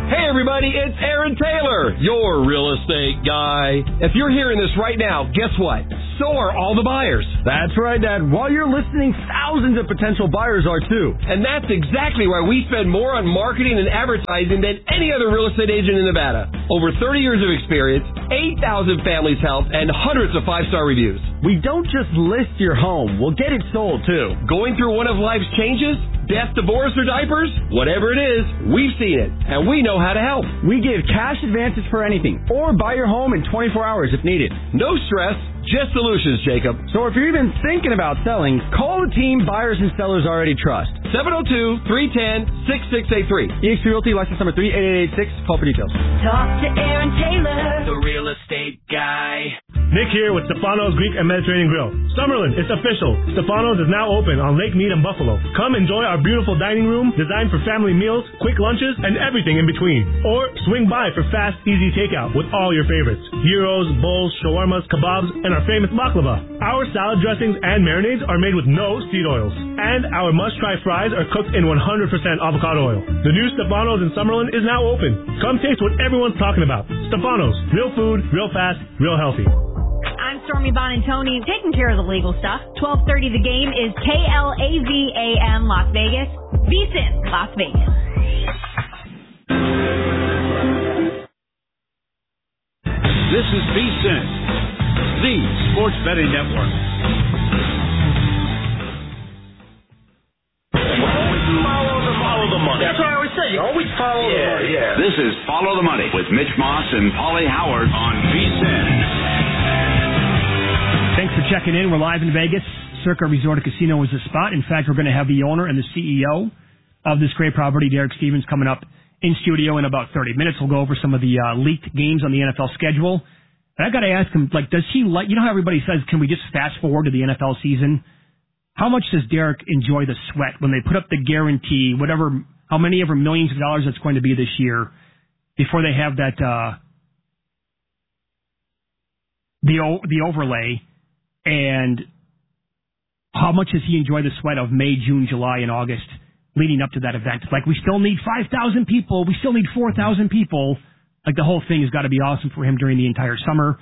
Hey everybody, it's Aaron Taylor, your real estate guy. If you're hearing this right now, guess what? So are all the buyers. That's right, Dad. While you're listening, thousands of potential buyers are too. And that's exactly why we spend more on marketing and advertising than any other real estate agent in Nevada. Over 30 years of experience, 8,000 families helped, and hundreds of 5-star reviews. We don't just list your home, we'll get it sold too. Going through one of life's changes? Death, divorce, or diapers? Whatever it is, we've seen it, and we know how to help. We give cash advances for anything, or buy your home in 24 hours if needed. No stress, just solutions, Jacob. So if you're even thinking about selling, call the team buyers and sellers already trust. 702-310-6683. eXp Realty, license number 38886. Call for details. Talk to Aaron Taylor, the real estate guy. Nick here with Stefano's Greek and Mediterranean Grill. Summerlin, it's official. Stefano's is now open on Lake Mead and Buffalo. Come enjoy our beautiful dining room designed for family meals, quick lunches, and everything in between. Or swing by for fast, easy takeout with all your favorites. Gyros, bowls, shawarmas, kebabs, and our famous baklava. Our salad dressings and marinades are made with no seed oils. And our must-try fries are cooked in 100% avocado oil. The new Stefano's in Summerlin is now open. Come taste what everyone's talking about. Stefano's. Real food, real fast, real healthy. I'm Stormy Bonantoni, taking care of the legal stuff. 12:30 The Game is KLAVAM Las Vegas, VSiN Las Vegas. This is VSiN, the sports betting network. Follow the money. That's what I always say. You always follow the money. Yeah. This is Follow the Money with Mitch Moss and Paulie Howard on VSiN. Thanks for checking in. We're live in Vegas. Circa Resort and Casino is the spot. In fact, we're going to have the owner and the CEO of this great property, Derek Stevens, coming up in studio in about 30 minutes. We'll go over some of the leaked games on the NFL schedule. And I got to ask him, does he like, you know how everybody says, can we just fast forward to the NFL season? How much does Derek enjoy the sweat when they put up the guarantee, how many ever millions of dollars that's going to be this year, before they have that, the overlay? And how much does he enjoy the sweat of May, June, July, and August leading up to that event? We still need 5,000 people. We still need 4,000 people. The whole thing has got to be awesome for him during the entire summer.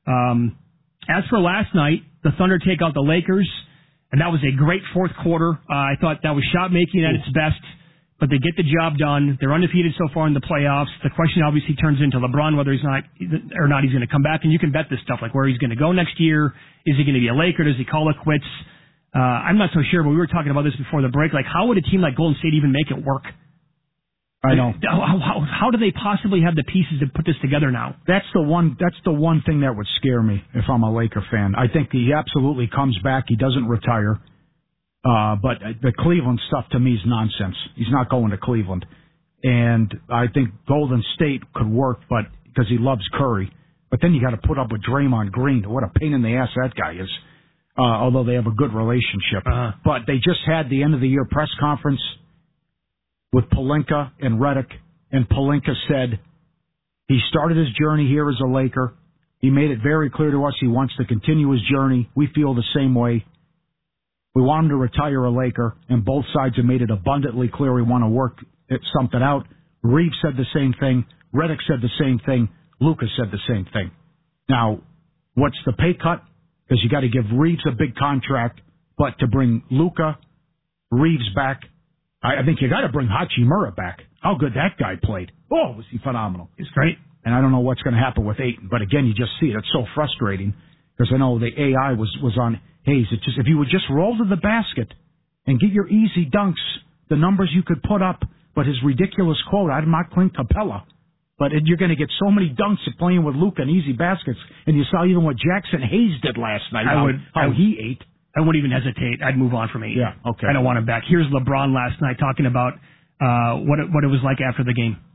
As for last night, the Thunder take out the Lakers, and that was a great fourth quarter. I thought that was shot-making at its best, but they get the job done. They're undefeated so far in the playoffs. The question obviously turns into LeBron, whether he's not he's going to come back, and you can bet this stuff, where he's going to go next year. Is he going to be a Laker? Does he call it quits? I'm not so sure, but we were talking about this before the break. How would a team like Golden State even make it work? I know. How do they possibly have the pieces to put this together now? That's the one thing that would scare me if I'm a Laker fan. I think he absolutely comes back. He doesn't retire. But the Cleveland stuff to me is nonsense. He's not going to Cleveland. And I think Golden State could work, but because he loves Curry. But then you got to put up with Draymond Green. What a pain in the ass that guy is. Although they have a good relationship. But they just had the end of the year press conference with Pelinka and Redick, and Pelinka said he started his journey here as a Laker. He made it very clear to us he wants to continue his journey. We feel the same way. We want him to retire a Laker, and both sides have made it abundantly clear we want to work something out. Reeves said the same thing. Redick said the same thing. Lucas said the same thing. Now, what's the pay cut? Because you got to give Reeves a big contract, but to bring Luka, Reeves back, I think you got to bring Hachimura back. How good that guy played. Oh, was he phenomenal. He's great. And I don't know what's going to happen with Ayton. But again, you just see it. It's so frustrating because I know the AI was on Hayes. It's just, if you would just roll to the basket and get your easy dunks, the numbers you could put up. But his ridiculous quote, I'm not Clint Capella. But you're going to get so many dunks at playing with Luka and easy baskets. And you saw even what Jackson Hayes did last night, how he ate. I wouldn't even hesitate. I'd move on from Ayton. Yeah, okay. I don't want him back. Here's LeBron last night talking about what it was like after the game.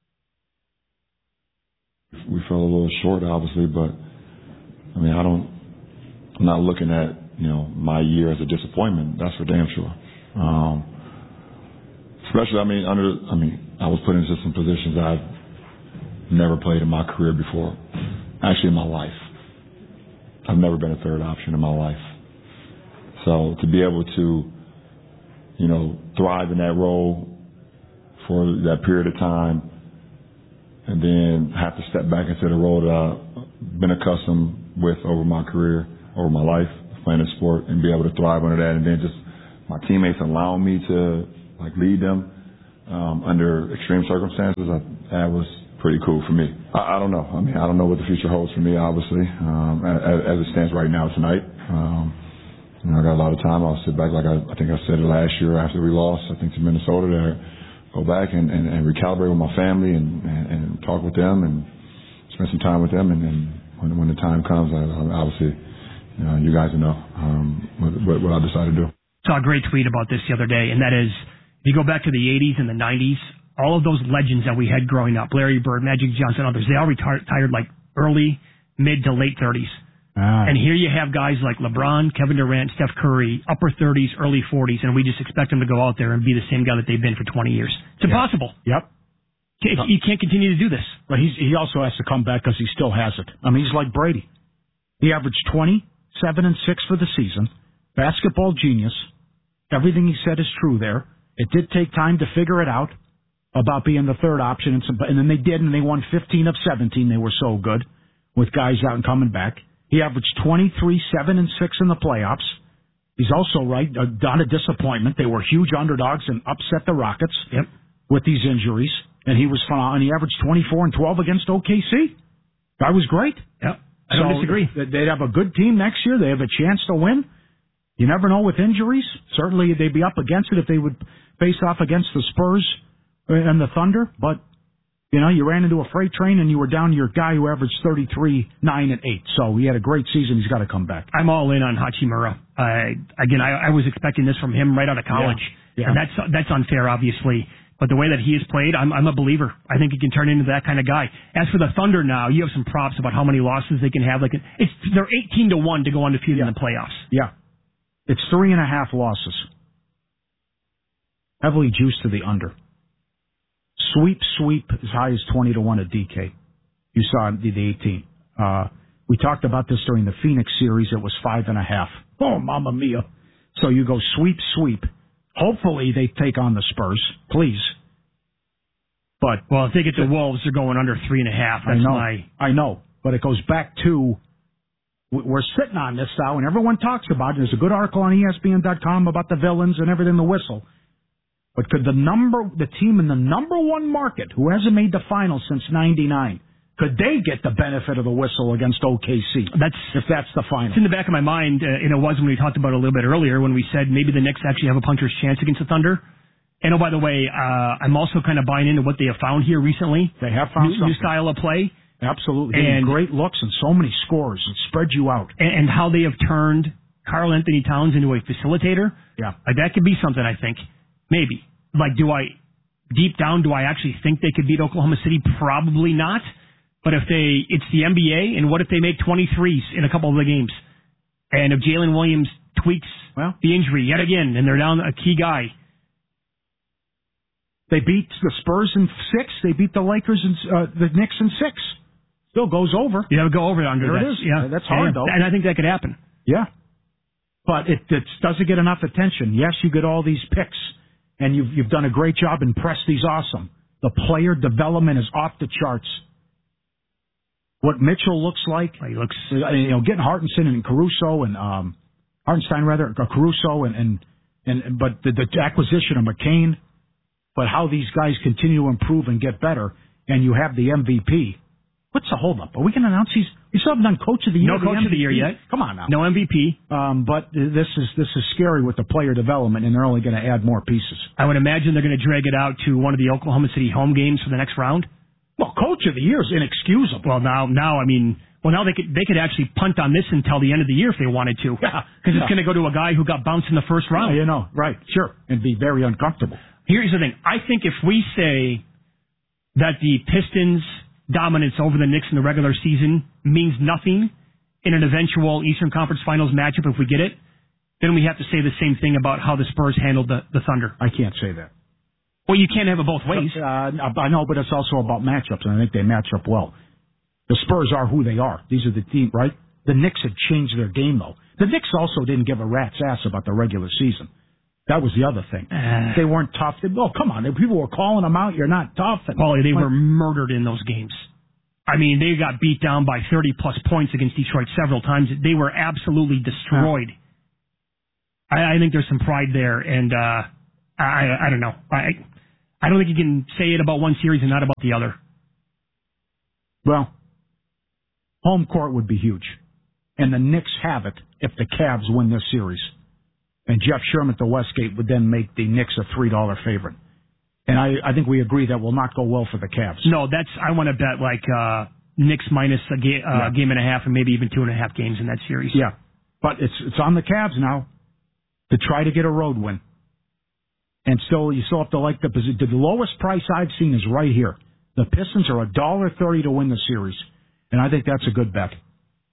We fell a little short, obviously, but I mean, I'm not looking at my year as a disappointment. That's for damn sure. Especially, I was put into some positions I've never played in my career before. Actually, in my life, I've never been a third option in my life. So to be able to, thrive in that role for that period of time, and then have to step back into the role that I've been accustomed with over my career, over my life, playing the sport, and be able to thrive under that. And then just my teammates allowing me to lead them under extreme circumstances. That was pretty cool for me. I don't know. I mean, I don't know what the future holds for me, obviously, as it stands right now tonight. I got a lot of time. I'll sit back, like I think I said it last year after we lost, I think, to Minnesota, to go back and recalibrate with my family and talk with them and spend some time with them. And then when the time comes, obviously, you guys will know what I decide to do. Saw a great tweet about this the other day, and that is, if you go back to the 80s and the 90s, all of those legends that we had growing up, Larry Bird, Magic Johnson, others, they all retired like early, mid to late 30s. And here you have guys like LeBron, Kevin Durant, Steph Curry, upper 30s, early 40s, and we just expect them to go out there and be the same guy that they've been for 20 years. It's impossible. Yep. You can't continue to do this. But he also has to come back because he still has it. I mean, he's like Brady. He averaged 20, 7 and 6 for the season. Basketball genius. Everything he said is true there. It did take time to figure it out about being the third option, and then they did, and they won 15 of 17. They were so good with guys out and coming back. He averaged 23, 7 and 6 in the playoffs. He's also right, not a disappointment. They were huge underdogs and upset the Rockets with these injuries, and he was phenomenal. And he averaged 24 and 12 against OKC. That was great. Yep, I don't disagree. They'd have a good team next year. They have a chance to win. You never know with injuries. Certainly they'd be up against it if they would face off against the Spurs and the Thunder. But, you ran into a freight train and you were down to your guy who averaged 33, 9, and 8. So he had a great season. He's got to come back. I'm all in on Hachimura. I was expecting this from him right out of college. Yeah. And that's unfair, obviously. But the way that he has played, I'm a believer. I think he can turn into that kind of guy. As for the Thunder now, you have some props about how many losses they can have. They're 18-1 to go undefeated in the playoffs. Yeah. It's 3.5 losses. Heavily juiced to the under. Sweep as high as 20-1 at DK. You saw the 18. We talked about this during the Phoenix series. It was 5.5. Oh, mamma mia. So you go sweep. Hopefully they take on the Spurs. Please. But if they get the Wolves, they're going under 3.5. I know. But it goes back to, we're sitting on this now, and everyone talks about it. There's a good article on ESPN.com about the villains and everything, the whistle. But could the team in the number one market, who hasn't made the finals since '99, could they get the benefit of the whistle against OKC? If that's the final. It's in the back of my mind, and it was when we talked about it a little bit earlier, when we said maybe the Knicks actually have a puncher's chance against the Thunder. And by the way, I'm also kind of buying into what they have found here recently. They have found new style of play. Absolutely. And great looks and so many scores and spread you out. And how they have turned Karl Anthony Towns into a facilitator. Yeah. That could be something, I think. Maybe. Deep down, do I actually think they could beat Oklahoma City? Probably not. But it's the NBA, and what if they make 23s in a couple of the games? And if Jalen Williams tweaks the injury yet again, and they're down a key guy. They beat the Spurs in 6. They beat the Lakers and the Knicks in 6. Still goes over. You have to go over under that. There it is. Yeah. That's hard, though. And I think that could happen. Yeah. But it doesn't get enough attention. Yes, you get all these picks, and you've done a great job, and Presti's awesome. The player development is off the charts. What Mitchell looks like, he looks, getting Hartenstein and Caruso and Hartenstein rather, Caruso but the acquisition of McCain, but how these guys continue to improve and get better, and you have the MVP. What's the holdup? Are we going to announce these? We still haven't done Coach of the Year. No Coach of the Year yet. Come on now. No MVP. But this is scary with the player development, and they're only going to add more pieces. I would imagine they're going to drag it out to one of the Oklahoma City home games for the next round. Well, Coach of the Year is inexcusable. Well, now they could actually punt on this until the end of the year if they wanted to. Yeah. Because it's going to go to a guy who got bounced in the first round. Yeah, right, sure, and be very uncomfortable. Here's the thing. I think if we say that the Pistons' dominance over the Knicks in the regular season means nothing in an eventual Eastern Conference Finals matchup, if we get it, then we have to say the same thing about how the Spurs handled the Thunder. I can't say that. Well, you can't have it both ways. I know, but it's also about matchups, and I think they match up well. The Spurs are who they are. These are the team, right? The Knicks have changed their game, though. The Knicks also didn't give a rat's ass about the regular season. That was the other thing. They weren't tough. Come on. People were calling them out. You're not tough. Paulie, they were murdered in those games. I mean, they got beat down by 30-plus points against Detroit several times. They were absolutely destroyed. I think there's some pride there, and I don't know. I don't think you can say it about one series and not about the other. Well, home court would be huge. And the Knicks have it if the Cavs win this series. And Jeff Sherman to Westgate would then make the Knicks a $3 favorite. And I think we agree that will not go well for the Cavs. No, I want to bet like Knicks minus a game and a half and maybe even 2.5 games in that series. Yeah. But it's on the Cavs now to try to get a road win. And you still have to like the position. The lowest price I've seen is right here. The Pistons are $1.30 to win the series. And I think that's a good bet.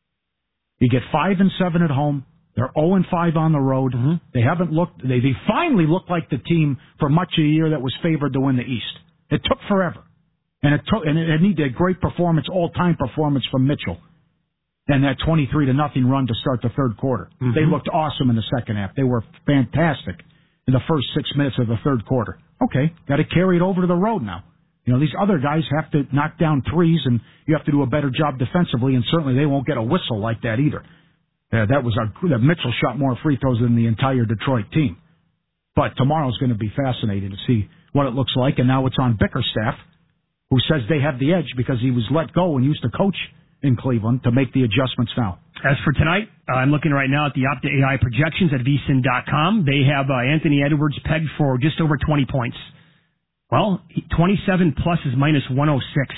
You get 5-7 at home. They're 0-5 on the road. Mm-hmm. They haven't looked. They finally looked like the team for much of the year that was favored to win the East. It took forever, and it needed a great performance, all-time performance from Mitchell, and that 23-0 run to start the third quarter. Mm-hmm. They looked awesome in the second half. They were fantastic in the first 6 minutes of the third quarter. Okay, got to carry it over to the road now. You know, these other guys have to knock down threes, and you have to do a better job defensively, and certainly they won't get a whistle like that either. That Mitchell shot more free throws than the entire Detroit team. But tomorrow's going to be fascinating to see what it looks like, and now it's on Bickerstaff, who says they have the edge because he was let go and used to coach in Cleveland to make the adjustments now. As for tonight, I'm looking right now at the Opta AI projections at vsin.com. They have Anthony Edwards pegged for just over 20 points. Well, 27 plus is minus 106.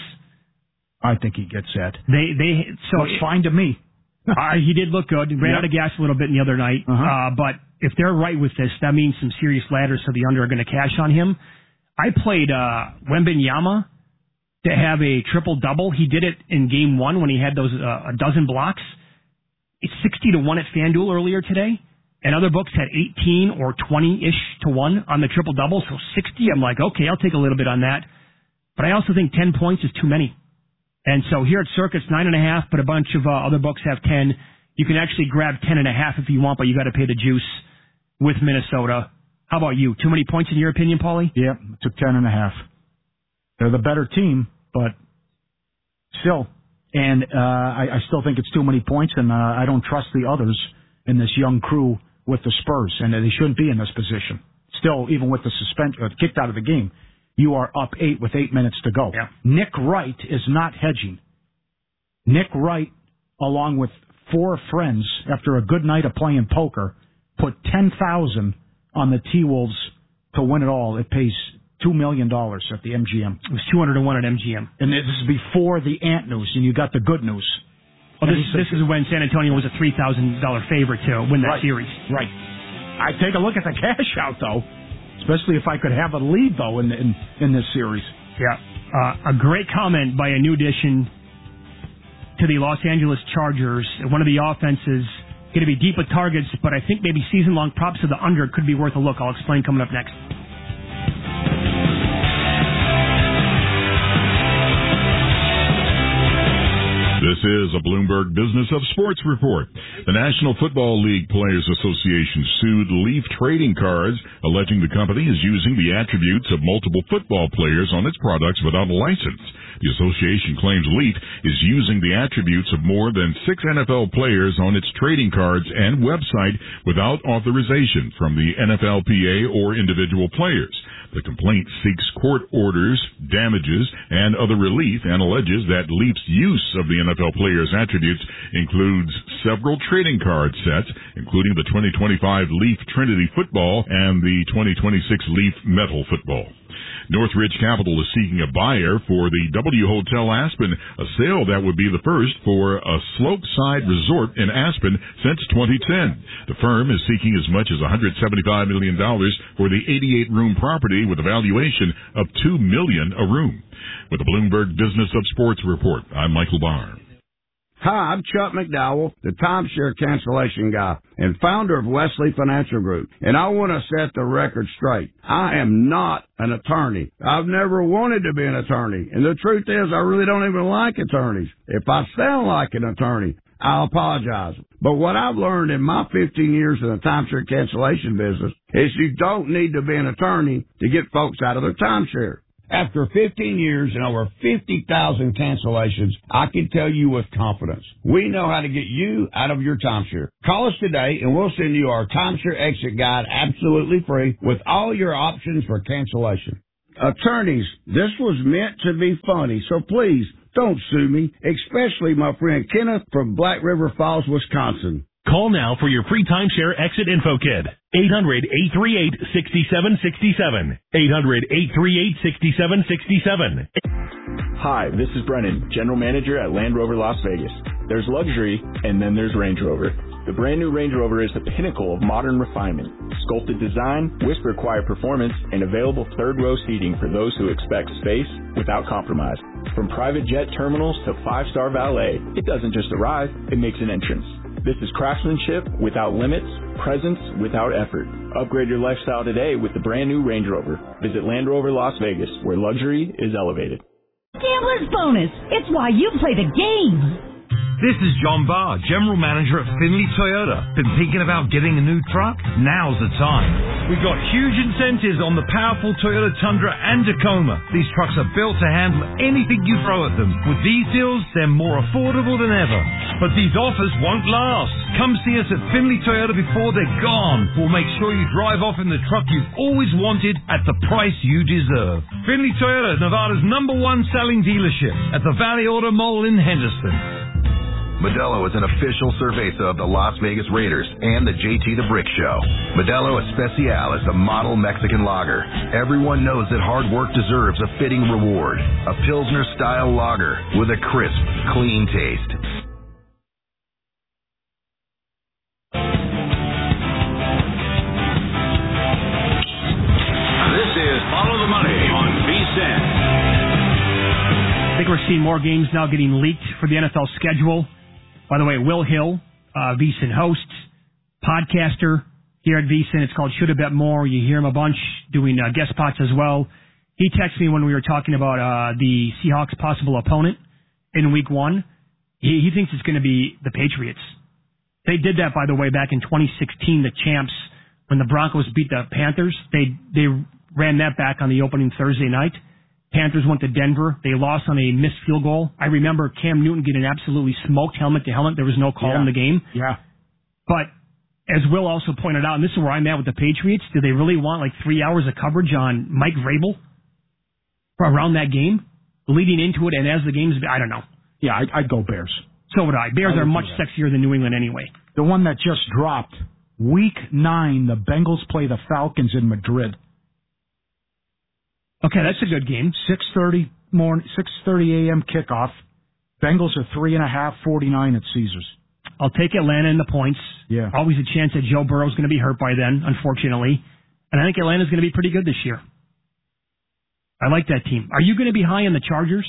I think he gets that. It's fine to me. He did look good. Ran out of gas a little bit the other night. But if they're right with this, that means some serious ladders to the under are going to cash on him. I played Wembanyama to have a triple-double. He did it in Game 1 when he had those a dozen blocks. It's 60-1 at FanDuel earlier today. And other books had 18 or 20-ish to 1 on the triple-double. So 60, I'm like, okay, I'll take a little bit on that. But I also think 10 points is too many. And so here at Circuit's 9.5, but a bunch of other books have 10. You can actually grab 10.5 if you want, but you got to pay the juice with Minnesota. How about you? Too many points in your opinion, Paulie? Yeah, took 10.5. They're the better team, but still. And I still think it's too many points, and I don't trust the others in this young crew with the Spurs, and they shouldn't be in this position. Still, even with the suspension, kicked out of the game, you are up 8 with 8 minutes to go. Yeah. Nick Wright is not hedging. Nick Wright, along with 4 friends, after a good night of playing poker, put $10,000 on the T-Wolves to win it all. It pays $2 million at the MGM. It was 200-1 at MGM. And this is before the Ant news, and you got the good news. Well, this is when San Antonio was a $3,000 favorite to win that series. Right. I take a look at the cash out, though. Especially if I could have a lead, though, in this series. Yeah. A great comment by a new addition to the Los Angeles Chargers. One of the offenses going to be deep with targets, but I think maybe season-long props to the under could be worth a look. I'll explain coming up next. This is a Bloomberg Business of Sports report. The National Football League Players Association sued Leaf Trading Cards, alleging the company is using the attributes of multiple football players on its products without a license. The association claims Leaf is using the attributes of more than 6 NFL players on its trading cards and website without authorization from the NFLPA or individual players. The complaint seeks court orders, damages, and other relief and alleges that Leaf's use of the NFL players' attributes includes several trading card sets, including the 2025 Leaf Trinity Football and the 2026 Leaf Metal Football. Northridge Capital is seeking a buyer for the W Hotel Aspen, a sale that would be the first for a slopeside resort in Aspen since 2010. The firm is seeking as much as $175 million for the 88-room property with a valuation of $2 million a room. With the Bloomberg Business of Sports report, I'm Michael Barr. Hi, I'm Chuck McDowell, the timeshare cancellation guy and founder of Wesley Financial Group, and I want to set the record straight. I am not an attorney. I've never wanted to be an attorney, and the truth is I really don't even like attorneys. If I sound like an attorney, I'll apologize. But what I've learned in my 15 years in the timeshare cancellation business is you don't need to be an attorney to get folks out of their timeshare. After 15 years and over 50,000 cancellations, I can tell you with confidence, we know how to get you out of your timeshare. Call us today and we'll send you our timeshare exit guide absolutely free with all your options for cancellation. Attorneys, this was meant to be funny, so please don't sue me, especially my friend Kenneth from Black River Falls, Wisconsin. Call now for your free timeshare exit info kit. 800-838-6767. 800-838-6767. Hi, this is Brennan, General Manager at Land Rover Las Vegas. There's luxury, and then there's Range Rover. The brand new Range Rover is the pinnacle of modern refinement. Sculpted design, whisper-quiet performance, and available third-row seating for those who expect space without compromise. From private jet terminals to five-star valet, it doesn't just arrive, it makes an entrance. This is craftsmanship without limits, presence without effort. Upgrade your lifestyle today with the brand new Range Rover. Visit Land Rover Las Vegas, where luxury is elevated. Gambler's Bonus. It's why you play the game. This is John Barr, General Manager at Finley Toyota. Been thinking about getting a new truck? Now's the time. We've got huge incentives on the powerful Toyota Tundra and Tacoma. These trucks are built to handle anything you throw at them. With these deals, they're more affordable than ever. But these offers won't last. Come see us at Finley Toyota before they're gone. We'll make sure you drive off in the truck you've always wanted at the price you deserve. Finley Toyota, Nevada's #1 selling dealership at the Valley Auto Mall in Henderson. Modelo is an official cerveza of the Las Vegas Raiders and the JT the Brick Show. Modelo Especial is the model Mexican lager. Everyone knows that hard work deserves a fitting reward. A Pilsner-style lager with a crisp, clean taste. This is Follow the Money on VSiN. I think we're seeing more games now getting leaked for the NFL schedule. By the way, Will Hill, VSiN host, podcaster here at VSiN. It's called Shoulda Bet More. You hear him a bunch doing guest spots as well. He texted me when we were talking about the Seahawks' possible opponent in Week 1. He thinks it's going to be the Patriots. They did that, by the way, back in 2016, the champs, when the Broncos beat the Panthers. They ran that back on the opening Thursday night. Panthers went to Denver. They lost on a missed field goal. I remember Cam Newton getting absolutely smoked helmet to helmet. There was no call in the game. Yeah. But as Will also pointed out, and this is where I'm at with the Patriots, do they really want like 3 hours of coverage on Mike Vrabel around that game, leading into it, and as the game's, I don't know. Yeah, I'd go Bears. So would I. Bears are much sexier than New England anyway. The one that just dropped, Week 9, the Bengals play the Falcons in Madrid. Okay, that's a good game. 6:30 a.m. kickoff. Bengals are 3.5, 49 at Caesars. I'll take Atlanta in the points. Yeah. Always a chance that Joe Burrow's going to be hurt by then, unfortunately. And I think Atlanta's going to be pretty good this year. I like that team. Are you going to be high on the Chargers?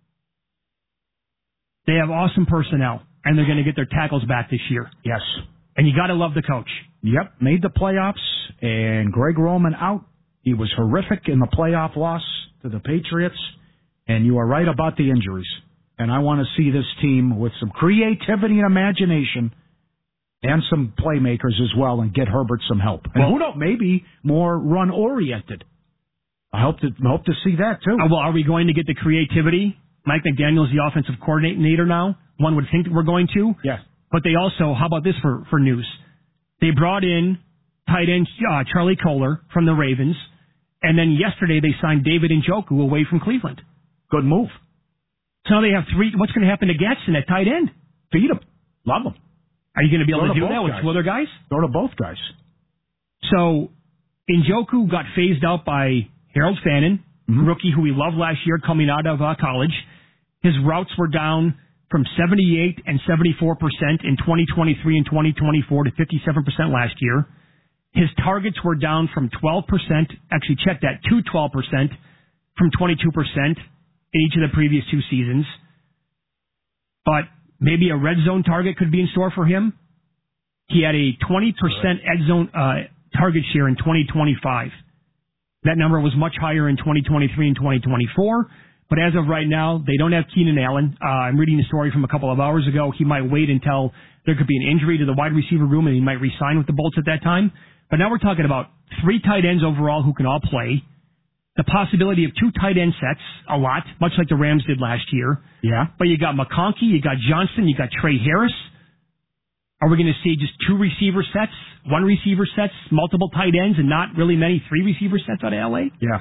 They have awesome personnel, and they're going to get their tackles back this year. Yes. And you got to love the coach. Yep, made the playoffs, and Greg Roman out. He was horrific in the playoff loss to the Patriots, and you are right about the injuries. And I want to see this team with some creativity and imagination and some playmakers as well and get Herbert some help. And who knows, maybe more run-oriented. I hope to see that, too. Well, are we going to get the creativity? Mike McDaniel's the offensive coordinator now. One would think that we're going to. Yes. But they also, how about this for news? They brought in tight end Charlie Kolar from the Ravens. And then yesterday they signed David Njoku away from Cleveland. Good move. So now they have 3. What's going to happen to Gadsden at tight end? Feed him. Love him. Are you going to be able to do that with 2 other guys? Go to both guys. So Njoku got phased out by Harold Fannin, rookie who we loved last year coming out of college. His routes were down from 78 and 74% in 2023 and 2024 to 57% last year. His targets were down from 12%, actually check that, to 12% from 22% in each of the previous 2 seasons. But maybe a red zone target could be in store for him. He had a 20% red zone target share in 2025. That number was much higher in 2023 and 2024, But as of right now, they don't have Keenan Allen. I'm reading a story from a couple of hours ago. He might wait until there could be an injury to the wide receiver room, and he might re-sign with the Bolts at that time. But now we're talking about 3 tight ends overall who can all play. The possibility of 2 tight end sets, a lot, much like the Rams did last year. Yeah. But you got McConkey, you got Johnston, you got Trey Harris. Are we going to see just 2 receiver sets, 1 receiver sets, multiple tight ends, and not really many 3 receiver sets out of LA? Yeah.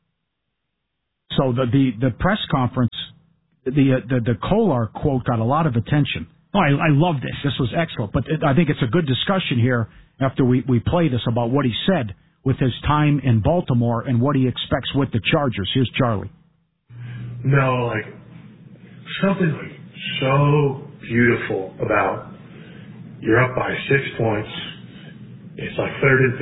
So the press conference, the Kolar quote got a lot of attention. Oh, I love this. This was excellent. But I think it's a good discussion here after we play this about what he said with his time in Baltimore and what he expects with the Chargers. Here's Charlie. No, like, something like so beautiful about you're up by 6 points. It's like 3rd and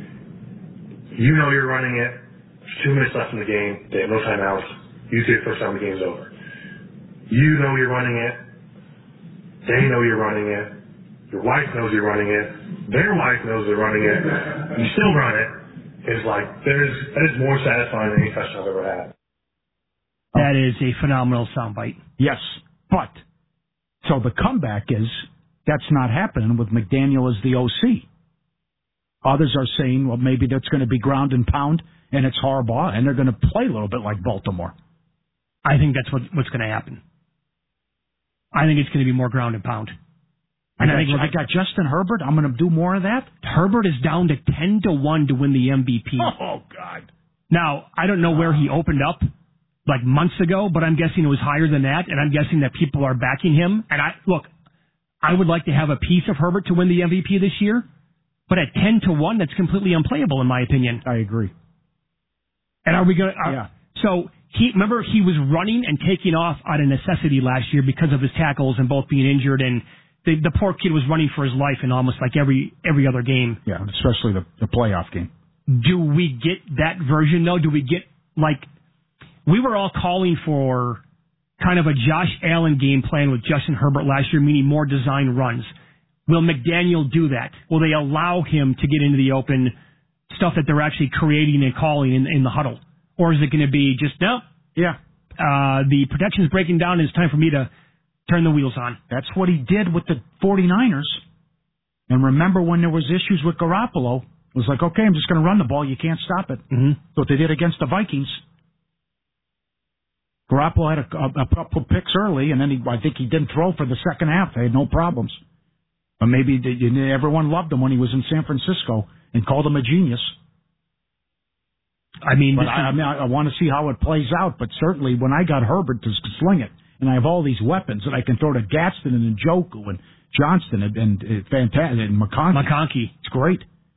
3. You know you're running it. There's 2 minutes left in the game. They have no timeouts. You get first time the game's over. You know you're running it. They know you're running it. Your wife knows you're running it. Their wife knows they're running it. You still run it. It's like, that is more satisfying than any touchdown I've ever had. That is a phenomenal soundbite. Yes, but, so the comeback is, that's not happening with McDaniel as the OC. Others are saying, well, maybe that's going to be ground and pound, and it's Harbaugh, and they're going to play a little bit like Baltimore. I think that's what's going to happen. I think it's going to be more ground and pound. And I got Justin Herbert. I'm going to do more of that. Herbert is down to 10-1 to win the MVP. Oh, God. Now, I don't know where he opened up like months ago, but I'm guessing it was higher than that, and I'm guessing that people are backing him. And I would like to have a piece of Herbert to win the MVP this year, but at 10-1, that's completely unplayable in my opinion. I agree. And are we going to... Yeah. So, remember he was running and taking off out of necessity last year because of his tackles and both being injured, and the poor kid was running for his life in almost like every other game. Yeah, especially the playoff game. Do we get that version, though? Do we get, like... We were all calling for kind of a Josh Allen game plan with Justin Herbert last year, meaning more design runs. Will McDaniel do that? Will they allow him to get into the open stuff that they're actually creating and calling in the huddle? Or is it going to be just, no? Yeah. The protection's breaking down and it's time for me to turn the wheels on. That's what he did with the 49ers. And remember when there was issues with Garoppolo, it was like, okay, I'm just going to run the ball. You can't stop it. Mm-hmm. That's what they did against the Vikings. Garoppolo had a couple picks early, and then I think he didn't throw for the second half. They had no problems. But maybe everyone loved him when he was in San Francisco and called him a genius. I mean, I want to see how it plays out, but certainly when I got Herbert to sling it, and I have all these weapons that I can throw to Gaston and Njoku and Johnston and fantastic and McConkey. It's great.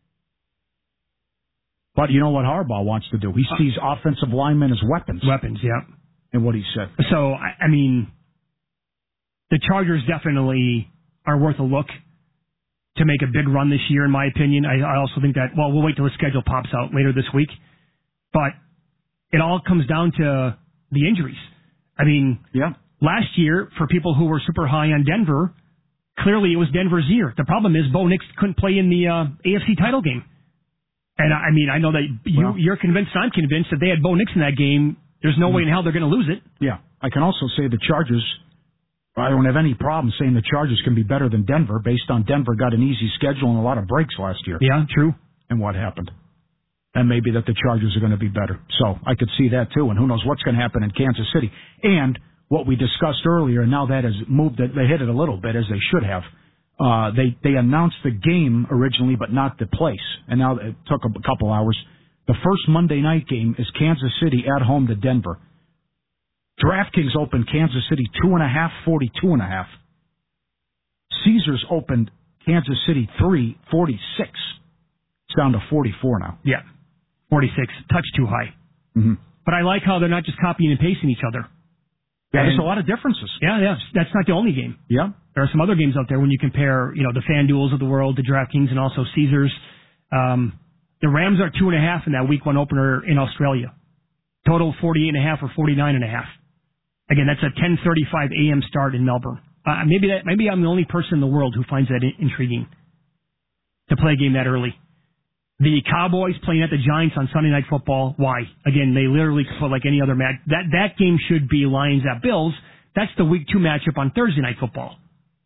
But you know what Harbaugh wants to do? He sees offensive linemen as weapons. Weapons, yeah. And what he said. So, I mean, the Chargers definitely are worth a look to make a big run this year, in my opinion. I also think that, well, we'll wait till the schedule pops out later this week. But it all comes down to the injuries. I mean, last year, for people who were super high on Denver, clearly it was Denver's year. The problem is Bo Nix couldn't play in the AFC title game. And, I mean, I know that you're convinced, I'm convinced that they had Bo Nix in that game. There's no way in hell they're going to lose it. Yeah. I can also say the Chargers, I don't have any problem saying the Chargers can be better than Denver based on Denver got an easy schedule and a lot of breaks last year. Yeah, true. And what happened. And maybe that the Chargers are going to be better. So I could see that too. And who knows what's going to happen in Kansas City. And what we discussed earlier, and now that has moved, they hit it a little bit as they should have. They announced the game originally, but not the place. And now it took a couple hours. The first Monday night game is Kansas City at home to Denver. DraftKings opened Kansas City 2.5, 42.5. Caesars opened Kansas City 3, 46. It's down to 44 now. Yeah, 46. Touch too high. Mm-hmm. But I like how they're not just copying and pasting each other. Yeah, there's a lot of differences. Yeah. That's not the only game. Yeah. There are some other games out there when you compare, the FanDuels of the world, the DraftKings, and also Caesars. The Rams are 2.5 in that week 1 opener in Australia. Total 48.5 or 49.5. Again, that's a 10:35 a.m. start in Melbourne. Maybe I'm the only person in the world who finds that intriguing to play a game that early. The Cowboys playing at the Giants on Sunday Night Football. Why? Again, they literally could put like any other match. That game should be Lions at Bills. That's the Week 2 matchup on Thursday Night Football.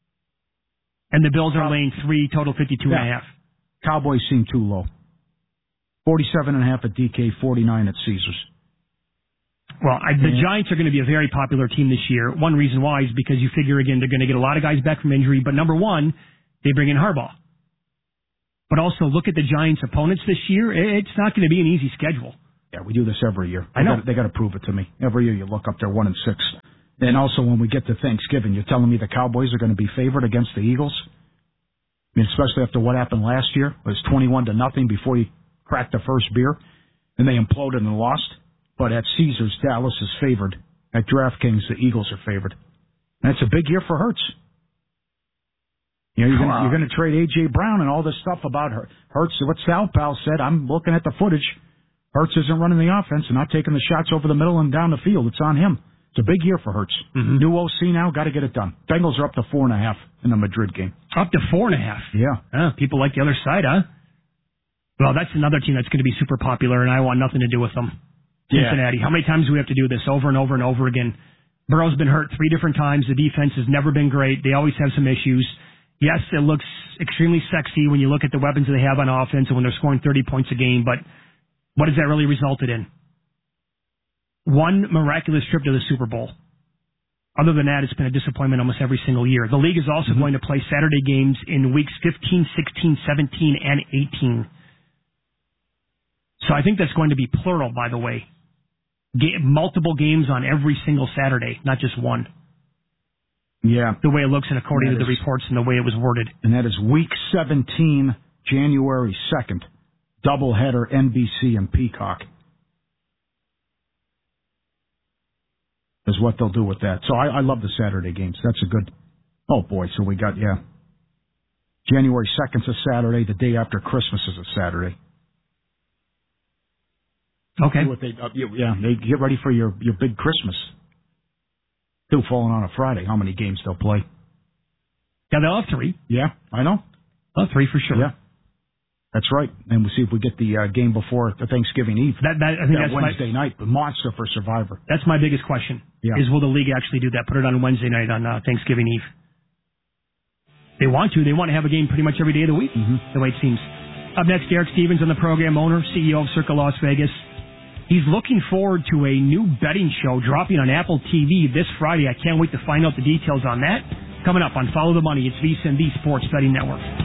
And the Bills are laying 3, total 52.5. Cowboys seem too low. 47.5 at DK, 49 at Caesars. Well, the Giants are going to be a very popular team this year. One reason why is because you figure, again, they're going to get a lot of guys back from injury. But number one, they bring in Harbaugh. But also, look at the Giants' opponents this year. It's not going to be an easy schedule. Yeah, we do this every year. I know. They got to prove it to me. Every year you look up, they're 1-6. And also, when we get to Thanksgiving, you're telling me the Cowboys are going to be favored against the Eagles? I mean, especially after what happened last year. It was 21-0 before you cracked the first beer, and they imploded and lost. But at Caesars, Dallas is favored. At DraftKings, the Eagles are favored. And it's a big year for Hurts. You know, you're going to trade A.J. Brown and all this stuff about Hurts. What Sal Pal said, I'm looking at the footage. Hurts isn't running the offense and not taking the shots over the middle and down the field. It's on him. It's a big year for Hurts. Mm-hmm. New OC now, got to get it done. Bengals are up to 4.5 in the Madrid game. Up to 4.5? Yeah. People like the other side, huh? Well, that's another team that's going to be super popular, and I want nothing to do with them. Cincinnati. Yeah. How many times do we have to do this over and over and over again? Burrow's been hurt 3 different times. The defense has never been great. They always have some issues. Yes, it looks extremely sexy when you look at the weapons that they have on offense and when they're scoring 30 points a game, but what has that really resulted in? One miraculous trip to the Super Bowl. Other than that, it's been a disappointment almost every single year. The league is also going to play Saturday games in weeks 15, 16, 17, and 18. So I think that's going to be plural, by the way. Multiple games on every single Saturday, not just one. Yeah. The way it looks and according to the reports and the way it was worded. And that is week 17, January 2nd. Doubleheader, NBC and Peacock. Is what they'll do with that. So I love the Saturday games. That's a good... Oh, boy. So we got, January 2nd's a Saturday. The day after Christmas is a Saturday. Okay. They get ready for your big Christmas. Still falling on a Friday. How many games they'll play? Yeah, they'll have 3. Yeah, I know. They'll have 3 for sure. Yeah. That's right. And we'll see if we get the game before the Thanksgiving Eve. I think that's Wednesday night. The monster for Survivor. That's my biggest question. Yeah. Is will the league actually do that? Put it on Wednesday night on Thanksgiving Eve. They want to. They want to have a game pretty much every day of the week, the way it seems. Up next, Derek Stevens on the program, owner, CEO of Circa Las Vegas. He's looking forward to a new betting show dropping on Apple TV this Friday. I can't wait to find out the details on that. Coming up on Follow the Money, it's VSiN, the Sports Betting Network.